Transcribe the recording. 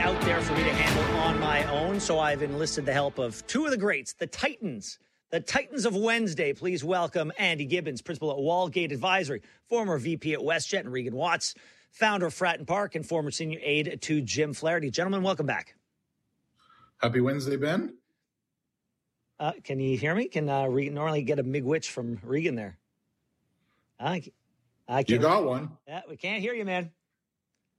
out there for me to handle on my own, so I've enlisted the help of two of the greats, the Titans of Wednesday. Please welcome Andy Gibbons, principal at Wallgate Advisory, former VP at WestJet, and Regan Watts, founder of Fratton Park and former senior aide to Jim Flaherty. Gentlemen, welcome back. Happy Wednesday, Ben. Can you hear me? Can Regan normally get a miigwech from Regan there? I can't. You got one. Yeah, we can't hear you, man.